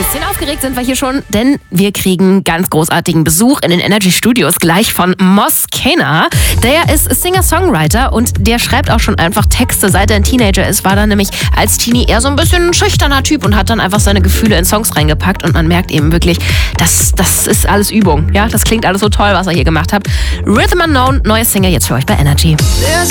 Bisschen aufgeregt sind wir hier schon, denn wir kriegen ganz großartigen Besuch in den Energy Studios gleich von Moss Kena. Der ist Singer-Songwriter und der schreibt auch schon einfach Texte. Seit er ein Teenager ist, war er nämlich als Teenie eher so ein bisschen ein schüchterner Typ und hat dann einfach seine Gefühle in Songs reingepackt. Und man merkt eben wirklich, das ist alles Übung. Ja, das klingt alles so toll, was er hier gemacht hat. Rhythm Unknown, neues Single jetzt für euch bei Energy.